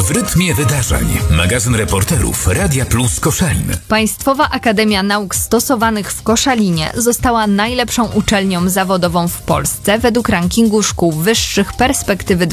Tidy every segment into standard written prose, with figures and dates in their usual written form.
W rytmie wydarzeń. Magazyn reporterów Radia Plus Koszalin. Państwowa Akademia Nauk Stosowanych w Koszalinie została najlepszą uczelnią zawodową w Polsce według rankingu szkół wyższych Perspektywy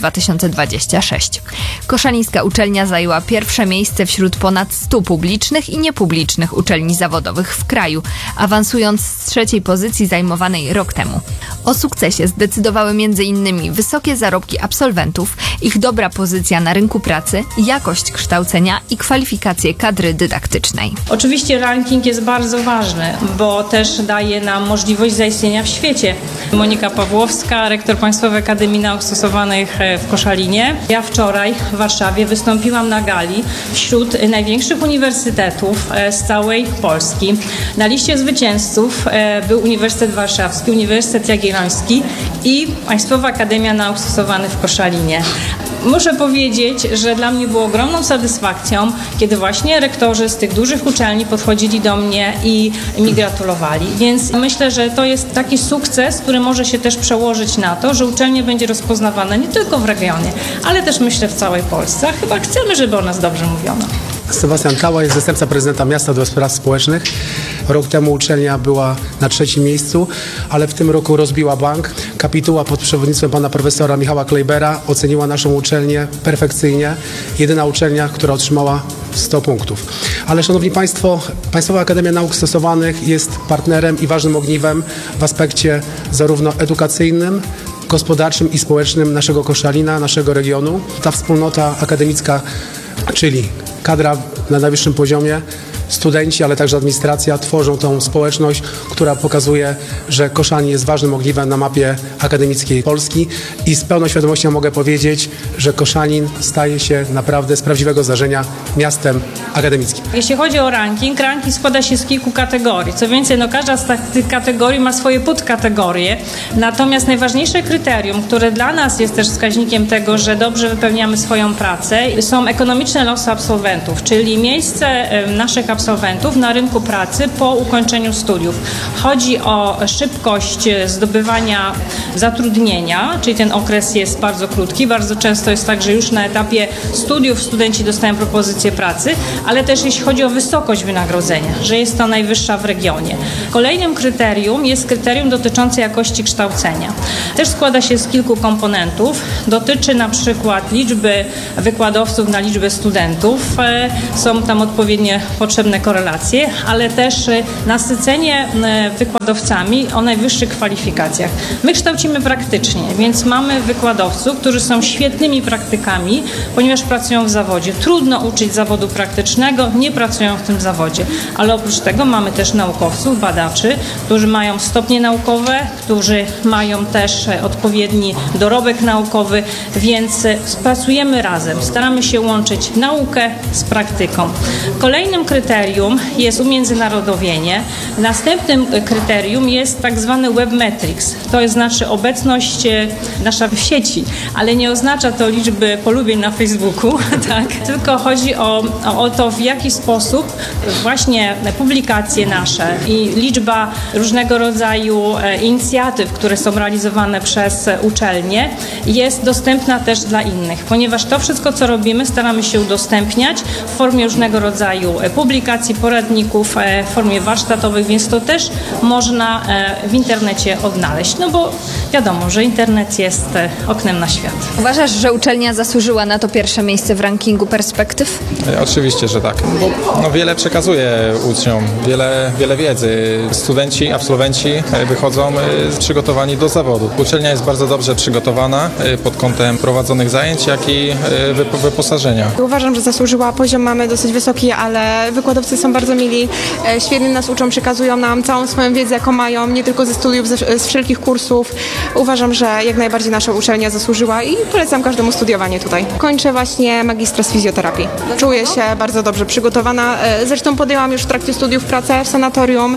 2026. Koszalińska uczelnia zajęła pierwsze miejsce wśród ponad 100 publicznych i niepublicznych uczelni zawodowych w kraju, awansując z trzeciej pozycji zajmowanej rok temu. O sukcesie zdecydowały m.in. wysokie zarobki absolwentów, ich dobra pozycja na rynku pracy, jakość kształcenia i kwalifikacje kadry dydaktycznej. Oczywiście ranking jest bardzo ważny, bo też daje nam możliwość zaistnienia w świecie. Monika Pawłowska, rektor Państwowej Akademii Nauk Stosowanych w Koszalinie. Ja wczoraj w Warszawie wystąpiłam na gali wśród największych uniwersytetów z całej Polski. Na liście zwycięzców był Uniwersytet Warszawski, Uniwersytet Jagielloński i Państwowa Akademia Nauk Stosowanych w Koszalinie. Muszę powiedzieć, że dla mnie było ogromną satysfakcją, kiedy właśnie rektorzy z tych dużych uczelni podchodzili do mnie i mi gratulowali. Więc myślę, że to jest taki sukces, który może się też przełożyć na to, że uczelnia będzie rozpoznawana nie tylko w regionie, ale też myślę w całej Polsce. A chyba chcemy, żeby o nas dobrze mówiono. Sebastian Kała jest zastępca prezydenta miasta do spraw społecznych. Rok temu uczelnia była na 3. miejscu, ale w tym roku rozbiła bank. Kapituła pod przewodnictwem pana profesora Michała Klejbera oceniła naszą uczelnię perfekcyjnie. Jedyna uczelnia, która otrzymała 100 punktów. Ale szanowni państwo, Państwowa Akademia Nauk Stosowanych jest partnerem i ważnym ogniwem w aspekcie zarówno edukacyjnym, gospodarczym i społecznym naszego Koszalina, naszego regionu. Ta wspólnota akademicka, czyli kadra na najwyższym poziomie, studenci, ale także administracja tworzą tą społeczność, która pokazuje, że Koszalin jest ważnym ogniwem na mapie akademickiej Polski i z pełną świadomością mogę powiedzieć, że Koszalin staje się naprawdę z prawdziwego zdarzenia miastem akademickim. Jeśli chodzi o ranking składa się z kilku kategorii. Co więcej, każda z tych kategorii ma swoje podkategorie. Natomiast najważniejsze kryterium, które dla nas jest też wskaźnikiem tego, że dobrze wypełniamy swoją pracę, są ekonomiczne losy absolwentów, czyli miejsce naszych absolwentów na rynku pracy po ukończeniu studiów. Chodzi o szybkość zdobywania zatrudnienia, czyli ten okres jest bardzo krótki. Bardzo często jest tak, że już na etapie studiów studenci dostają propozycję pracy, ale też jeśli chodzi o wysokość wynagrodzenia, że jest to najwyższa w regionie. Kolejnym kryterium jest kryterium dotyczące jakości kształcenia. Też składa się z kilku komponentów. Dotyczy na przykład liczby wykładowców na liczbę studentów. Są tam odpowiednie potrzebne korelacje, ale też nasycenie wykładowcami o najwyższych kwalifikacjach. My kształcimy praktycznie, więc mamy wykładowców, którzy są świetnymi praktykami, ponieważ pracują w zawodzie. Trudno uczyć zawodu praktycznego, nie pracują w tym zawodzie. Ale oprócz tego mamy też naukowców, badaczy, którzy mają stopnie naukowe, którzy mają też odpowiedni dorobek naukowy, więc pracujemy razem. Staramy się łączyć naukę z praktyką. Kolejnym kryterium jest umiędzynarodowienie. Następnym kryterium jest tak zwany webmetrics. To znaczy obecność nasza w sieci, ale nie oznacza to liczby polubień na Facebooku, tak? Tylko chodzi o to, w jaki sposób właśnie publikacje nasze i liczba różnego rodzaju inicjatyw, które są realizowane przez uczelnie, jest dostępna też dla innych, ponieważ to wszystko, co robimy, staramy się udostępniać w formie różnego rodzaju publikacji, poradników, w formie warsztatowych, więc to też można w internecie odnaleźć, bo wiadomo, że internet jest oknem na świat. Uważasz, że uczelnia zasłużyła na to pierwsze miejsce w rankingu perspektyw? Oczywiście, że tak, bo wiele przekazuje uczniom, wiele wiedzy. Studenci, absolwenci wychodzą przygotowani do zawodu. Uczelnia jest bardzo dobrze przygotowana pod kątem prowadzonych zajęć, jak i wyposażenia. Uważam, że zasłużyła. Poziom mamy dosyć wysoki, ale wykładowcy są bardzo mili, świetnie nas uczą, przekazują nam całą swoją wiedzę, jaką mają, nie tylko ze studiów, z wszelkich kursów. Uważam, że jak najbardziej nasza uczelnia zasłużyła i polecam każdemu studiowanie tutaj. Kończę właśnie magistra z fizjoterapii. Czuję się bardzo dobrze przygotowana. Zresztą podjęłam już w trakcie studiów pracę w sanatorium,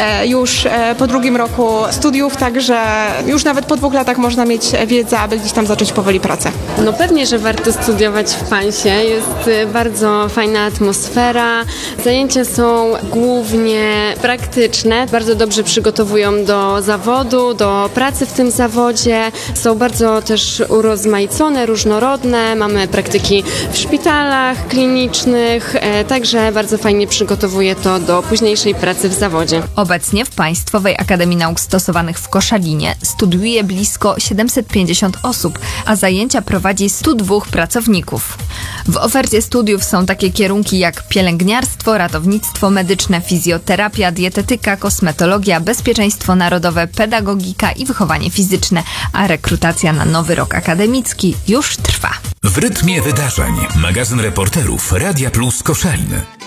już po 2. roku studiów, także już nawet po 2 latach można mieć wiedzę, aby gdzieś tam zacząć powoli pracę. Pewnie, że warto studiować w PANS-ie. Jest bardzo fajna atmosfera, Zajęcia są głównie praktyczne, bardzo dobrze przygotowują do zawodu, do pracy w tym zawodzie. Są bardzo też urozmaicone, różnorodne. Mamy praktyki w szpitalach klinicznych, także bardzo fajnie przygotowuje to do późniejszej pracy w zawodzie. Obecnie w Państwowej Akademii Nauk Stosowanych w Koszalinie studiuje blisko 750 osób, a zajęcia prowadzi 102 pracowników. W ofercie studiów są takie kierunki jak pielęgniarstwo, ratownictwo medyczne, fizjoterapia, dietetyka, kosmetologia, bezpieczeństwo narodowe, pedagogika i wychowanie fizyczne, a rekrutacja na nowy rok akademicki już trwa. W rytmie wydarzeń magazyn reporterów Radia Plus Koszalin.